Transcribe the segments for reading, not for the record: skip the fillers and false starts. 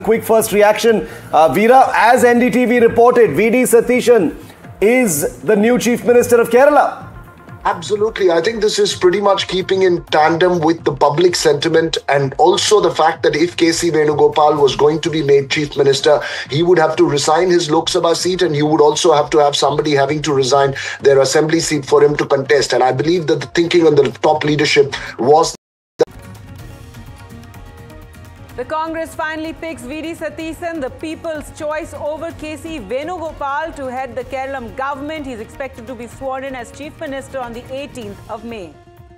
Quick first reaction. Veera, as NDTV reported, V.D. Satheesan is the new Chief Minister of Kerala. Absolutely. I think this is pretty much keeping in tandem with the public sentiment and also the fact that if K.C. Venugopal was going to be made Chief Minister, he would have to resign his Lok Sabha seat and he would also have to have somebody having to resign their assembly seat for him to contest. And I believe that the thinking on the top leadership was the Congress finally picks V.D. Satheesan, the people's choice, over K.C. Venugopal to head the Kerala government. He's expected to be sworn in as Chief Minister on the 18th of May.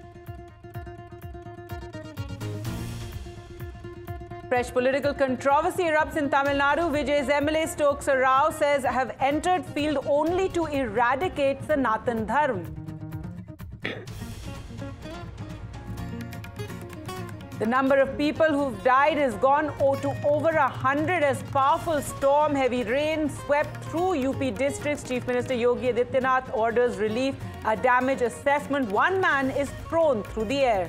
Fresh political controversy erupts in Tamil Nadu. Vijay's MLA Stokes Rao says have entered field only to eradicate Sanatan Dharma. The number of people who've died has gone to over 100 as powerful storm, heavy rain swept through UP districts. Chief Minister Yogi Adityanath orders relief, a damage assessment. One man is thrown through the air.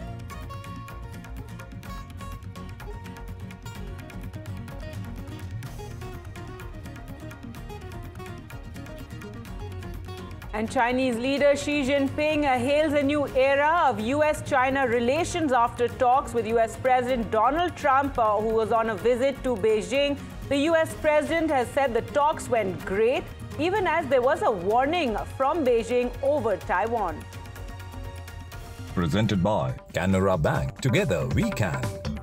And Chinese leader Xi Jinping hails a new era of US-China relations after talks with US President Donald Trump, who was on a visit to Beijing. The US President has said the talks went great, even as there was a warning from Beijing over Taiwan. Presented by Canara Bank. Together we can.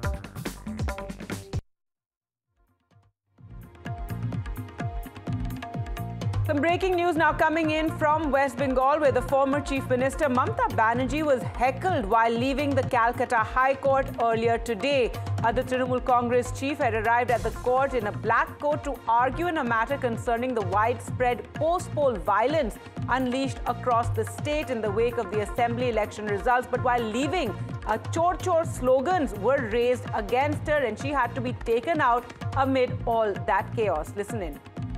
Some breaking news now coming in from West Bengal, where the former Chief Minister Mamata Banerjee was heckled while leaving the Calcutta High Court earlier today. The Trinamool Congress chief had arrived at the court in a black coat to argue in a matter concerning the widespread post-poll violence unleashed across the state in the wake of the assembly election results. But while leaving, chor chor slogans were raised against her and she had to be taken out amid all that chaos. Listen in.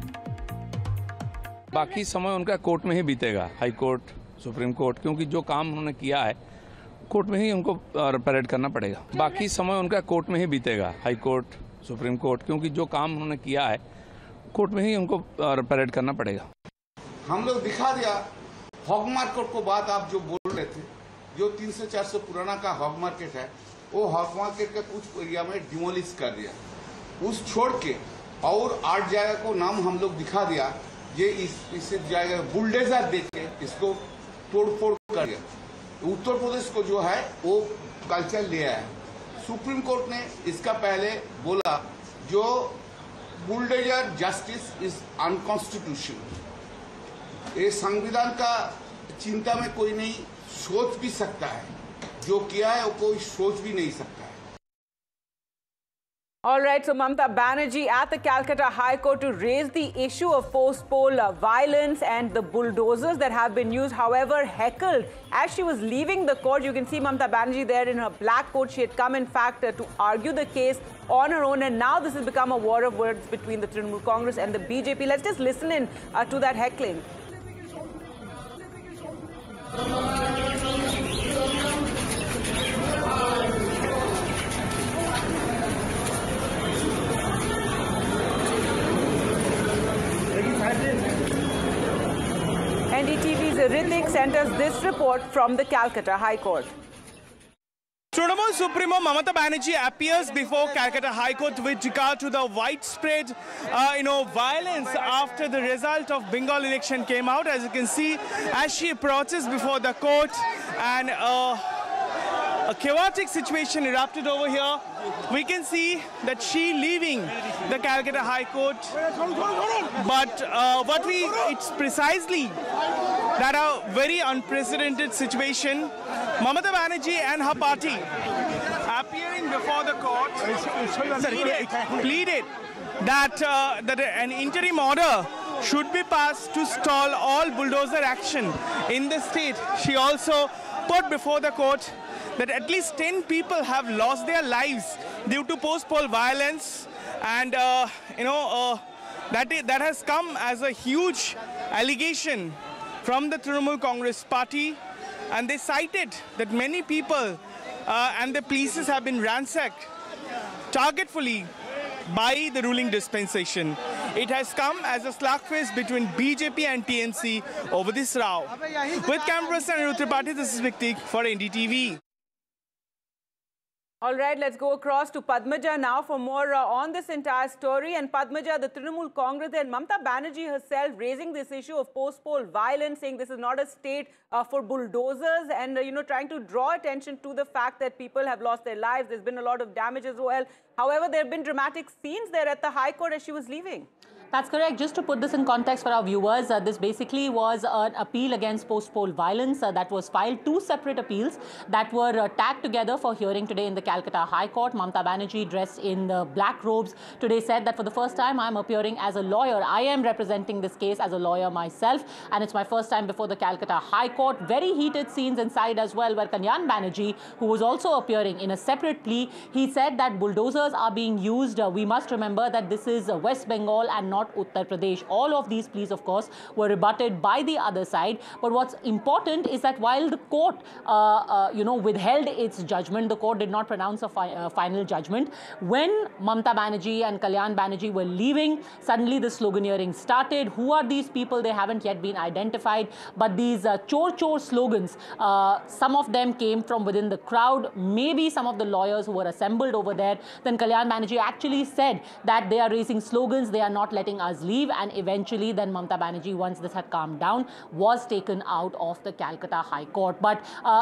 बाकी समय उनका court में ही बीतेगा, high court, supreme court, क्योंकि जो काम उन्होंने किया है कोर्ट में ही उनको परेड करना पड़ेगा. बाकी समय उनका कोर्ट में ही बीतेगा, हाई कोर्ट, सुप्रीम कोर्ट, क्योंकि जो काम उन्होंने किया है कोर्ट में ही उनको परेड करना पड़ेगा. हम लोग दिखा दिया हॉग मार्केट को. बात आप जो बोल रहे थे, जो 300-400 पुराना का हॉग मार्केट है, वो हॉग मार्केट का कुछ एरिया में डिमोलिश कर दिया. उस छोड़ के और 8 जगह को नाम हम लोग दिखा दिया. ये इस जाएगा बुलडोजर देके इसको तोड़फोड़ कर दिया. उत्तर प्रदेश को जो है वो कल्चर ले आया. सुप्रीम कोर्ट ने इसका पहले बोला जो बुलडोजर जस्टिस इज अनकॉन्स्टिट्यूशनल. ये संविधान का चिंता में कोई नहीं सोच भी सकता है. जो किया है वो कोई सोच भी नहीं सकता है. All right, so Mamata Banerjee at the Calcutta High Court to raise the issue of post-poll violence and the bulldozers that have been used, however, heckled as she was leaving the court. You can see Mamata Banerjee there in her black coat. She had come, in fact, to argue the case on her own, and now this has become a war of words between the Trinamool Congress and the BJP. Let's just listen in to that heckling. NDTV's Ritik sent us this report from the Calcutta High Court. Trinamool Supremo Mamata Banerjee appears before Calcutta High Court with regard to the widespread, violence after the result of Bengal election came out. As you can see, as she approaches before the court, and a chaotic situation erupted over here. We can see that she leaving the Calcutta High Court, but it's precisely that a very unprecedented situation. Mamata Banerjee and her party appearing before the court pleaded that an interim order should be passed to stall all bulldozer action in the state. She also put before the court that at least 10 people have lost their lives due to post-poll violence, and that has come as a huge allegation from the Trinamool Congress party, and they cited that many people and the places have been ransacked targetfully by the ruling dispensation. It has come as a slugfest between BJP and TNC over this row. With camera person Anirudh Tripathi, this is Viktik for NDTV. All right, let's go across to Padmaja now for more on this entire story. And Padmaja, the Trinamool Congress and Mamata Banerjee herself raising this issue of post-poll violence, saying this is not a state for bulldozers and, trying to draw attention to the fact that people have lost their lives. There's been a lot of damage as well. However, there have been dramatic scenes there at the High Court as she was leaving. That's correct. Just to put this in context for our viewers, this basically was an appeal against post-poll violence that was filed. Two separate appeals that were tagged together for hearing today in the Calcutta High Court. Mamata Banerjee, dressed in the black robes, today said that for the first time I'm appearing as a lawyer. I am representing this case as a lawyer myself, and it's my first time before the Calcutta High Court. Very heated scenes inside as well, where Kalyan Banerjee, who was also appearing in a separate plea, he said that bulldozers are being used. We must remember that this is West Bengal and not Uttar Pradesh. All of these pleas, of course, were rebutted by the other side. But what's important is that while the court, withheld its judgment, the court did not pronounce a final judgment. When Mamata Banerjee and Kalyan Banerjee were leaving, suddenly the sloganeering started. Who are these people? They haven't yet been identified. But these chor slogans, some of them came from within the crowd, maybe some of the lawyers who were assembled over there. Then Kalyan Banerjee actually said that they are raising slogans, they are not letting us leave, and eventually then Mamata Banerjee, once this had calmed down, was taken out of the Calcutta High Court. But,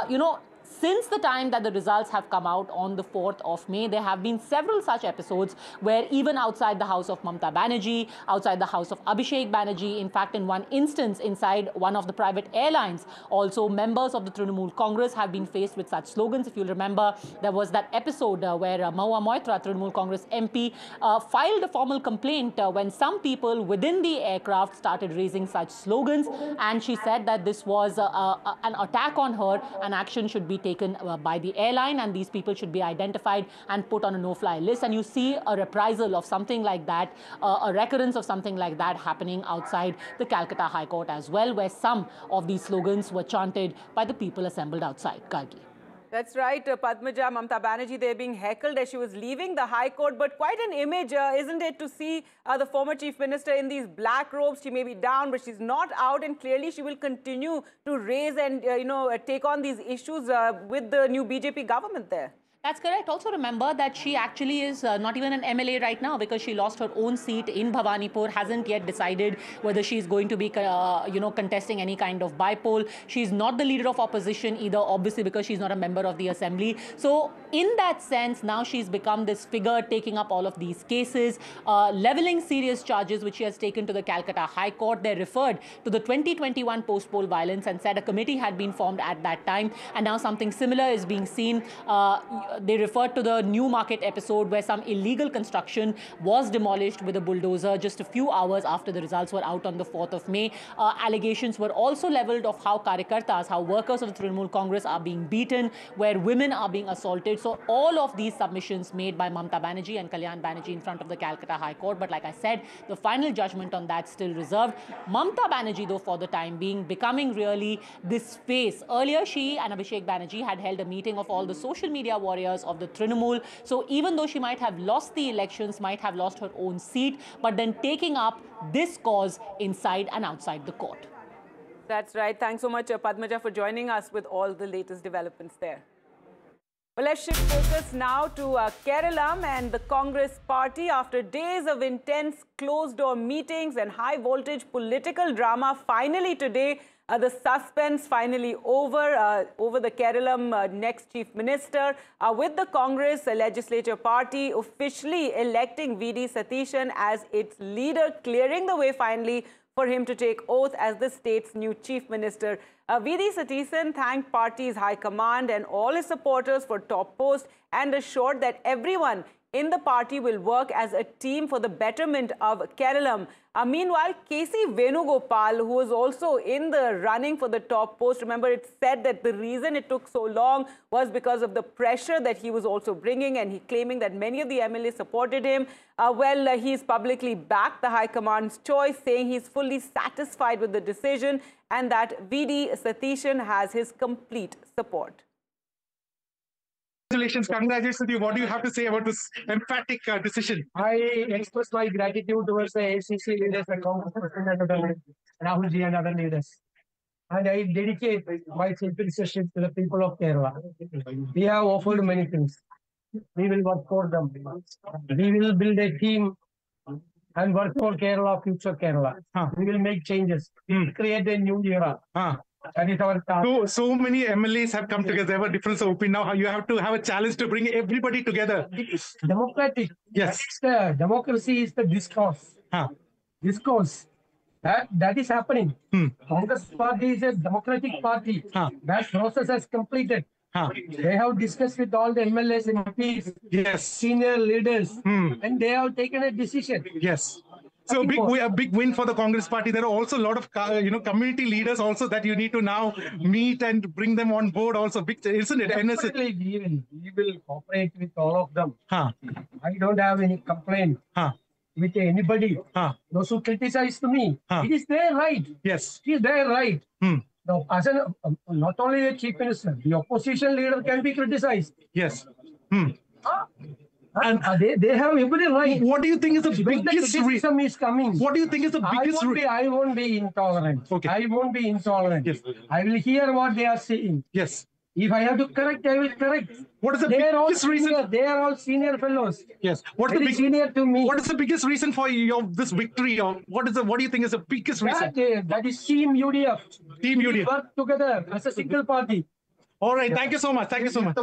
since the time that the results have come out on the 4th of May, there have been several such episodes where even outside the house of Mamata Banerjee, outside the house of Abhishek Banerjee, in fact, in one instance, inside one of the private airlines, also members of the Trinamool Congress have been faced with such slogans. If you'll remember, there was that episode where Mahua Moitra, Trinamool Congress MP, filed a formal complaint when some people within the aircraft started raising such slogans, and she said that this was an attack on her, and action should be taken by the airline, and these people should be identified and put on a no-fly list. And you see a reprisal of something like that, a recurrence of something like that happening outside the Calcutta High Court as well, where some of these slogans were chanted by the people assembled outside. Gargi. That's right, Padmaja. Mamata Banerjee, they're being heckled as she was leaving the High Court. But quite an image, isn't it, to see the former Chief Minister in these black robes. She may be down, but she's not out. And clearly she will continue to raise and, take on these issues with the new BJP government there. That's correct. Also remember that she actually is not even an MLA right now, because she lost her own seat in Bhawanipur, hasn't yet decided whether she's going to be, contesting any kind of bypoll. She's not the leader of opposition either, obviously, because she's not a member of the assembly. So in that sense, now she's become this figure taking up all of these cases, leveling serious charges, which she has taken to the Calcutta High Court. They referred to the 2021 post-poll violence and said a committee had been formed at that time. And now something similar is being seen. They referred to the Newmarket episode where some illegal construction was demolished with a bulldozer just a few hours after the results were out on the 4th of May. Allegations were also leveled of how Karyakartas, how workers of the Trinamool Congress are being beaten, where women are being assaulted. So all of these submissions made by Mamata Banerjee and Kalyan Banerjee in front of the Calcutta High Court. But like I said, the final judgment on that still reserved. Mamata Banerjee, though, for the time being, becoming really this face. Earlier, she and Abhishek Banerjee had held a meeting of all the social media warriors of the Trinamool. So even though she might have lost the elections, might have lost her own seat, but then taking up this cause inside and outside the court. That's right. Thanks so much, Padmaja, for joining us with all the latest developments there. Well, let's shift focus now to Kerala and the Congress party. After days of intense closed-door meetings and high-voltage political drama, finally today, the suspense finally over the Kerala next Chief Minister, with the Congress legislature party officially electing V.D. Satheesan as its leader, clearing the way finally for him to take oath as the state's new Chief Minister. V.D. Satheesan thanked party's high command and all his supporters for top post and assured that everyone in the party will work as a team for the betterment of Kerala. Meanwhile, K.C. Venugopal, who was also in the running for the top post, remember it said that the reason it took so long was because of the pressure that he was also bringing, and he claiming that many of the MLAs supported him. He's publicly backed the High Command's choice, saying he's fully satisfied with the decision and that V.D. Satheesan has his complete support. Congratulations with you. What do you have to say about this emphatic decision? I express my gratitude towards the ACC leaders and Congress President Rahul Ji and other leaders. And I dedicate my citizenship to the people of Kerala. We have offered many things. We will work for them. We will build a team and work for Kerala, future Kerala. We will make changes. We will create a new era. That is our task. So many MLAs have come together. They have a difference of opinion. Now you have to have a challenge to bring everybody together. It's democratic. Yes. Democracy is the discourse. Discourse. That is happening. Congress party is a democratic party. That process has completed. They have discussed with all the MLAs and MPs, yes, senior leaders, and they have taken a decision. Yes. So a big win for the Congress party. There are also a lot of community leaders also that you need to now meet and bring them on board. Also, big, isn't it? Definitely, we will cooperate with all of them. I don't have any complaint with anybody. Those who criticize to me, it is their right. Yes, it is their right. Now, as not only a chief minister, the opposition leader can be criticized. Yes. And they have every right. What do you think is the biggest reason is coming? What do you think is the biggest reason? I won't be intolerant. Okay. I won't be intolerant. Yes. I will hear what they are saying. Yes. If I have to correct, I will correct. What is the biggest reason? They are all senior fellows. Yes. What is the senior to me? What is the biggest reason for this victory? Or what do you think is the biggest reason? That is Team UDF. Team UDF. We work together as a single party. All right. Thank you so much. Thank you so much.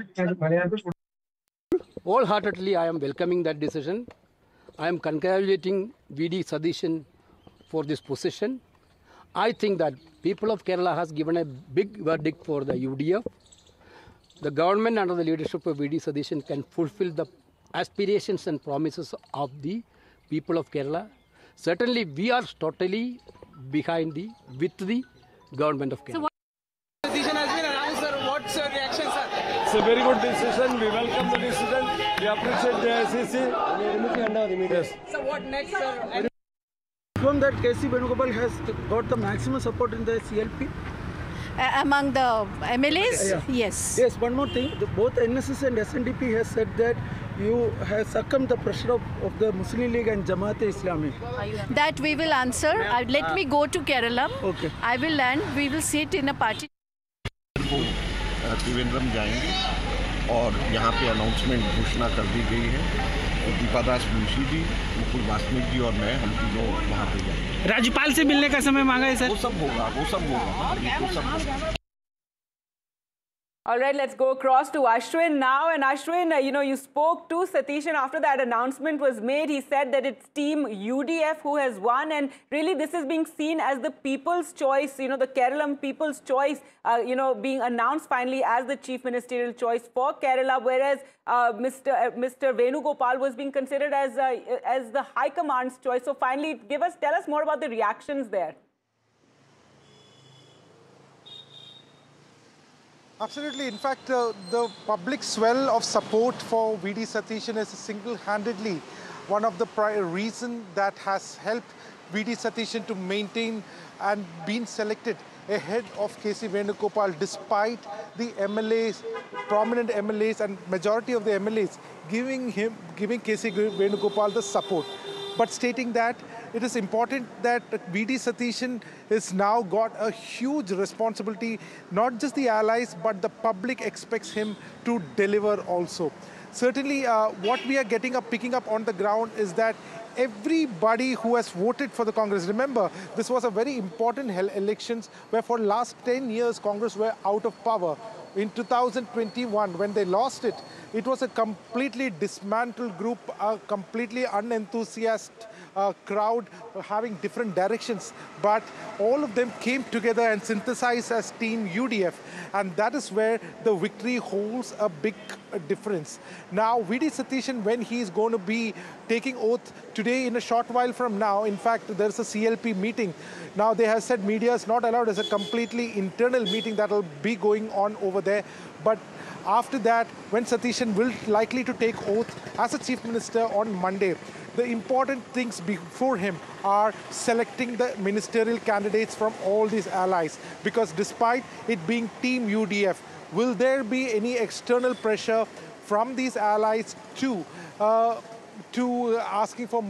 Wholeheartedly, I am welcoming that decision. I am congratulating VD Satheesh for this position. I think that people of Kerala has given a big verdict for the UDF. The government under the leadership of VD Satheesh can fulfill the aspirations and promises of the people of Kerala. Certainly, we are totally with the government of Kerala. So decision has been announced, sir. What's your reaction, sir? It's a very good decision. We welcome the decision. We appreciate the ICC. Yes. So what next, sir? From that, KC Venugopal has got the maximum support in the CLP. Among the MLAs? Yeah. Yes. Yes, one more thing. Both NSS and SNDP has said that you have succumbed the pressure of the Muslim League and Jamaat-e-Islami. That we will answer. Let me go to Kerala. Okay. I will land. We will sit in a party. Trivandrum जाएंगे और यहाँ पे announcement घोषणा कर दी गई है। दीपा दास मुंशी जी, मुकुल वासनिक जी और मैं, हम तीनों वहाँ पे जाएंगे। राज्यपाल से मिलने का समय मांगा है सर? वो सब होगा। All right, let's go across to Ashwin now. And Ashwin, you spoke to Satheesh, and after that announcement was made, he said that it's Team UDF who has won. And really, this is being seen as the people's choice, the Kerala people's choice, being announced finally as the chief ministerial choice for Kerala, whereas Mr. Venugopal was being considered as the High Command's choice. So finally, tell us more about the reactions there. Absolutely. In fact, the public swell of support for VD Satheesh is single-handedly one of the reasons that has helped VD Satheesh to maintain and been selected ahead of KC Venugopal, despite the MLAs, prominent MLAs and majority of the MLAs giving KC Venugopal the support. But stating that it is important that VD Satheesh has now got a huge responsibility. Not just the allies, but the public expects him to deliver also. Certainly, what we are picking up on the ground is that everybody who has voted for the Congress, remember, this was a very important elections where for last 10 years, Congress were out of power. In 2021, when they lost it, it was a completely dismantled group, a completely unenthusiastic crowd having different directions. But all of them came together and synthesized as Team UDF. And that is where the victory holds a big difference. Now, VD Satheesh, when he is going to be taking oath today in a short while from now, in fact, there's a CLP meeting. Now, they have said media is not allowed. It's a completely internal meeting that will be going on over there. But after that, when Satheesh will likely to take oath as a chief minister on Monday, the important things before him are selecting the ministerial candidates from all these allies. Because despite it being Team UDF, Will there be any external pressure from these allies to asking for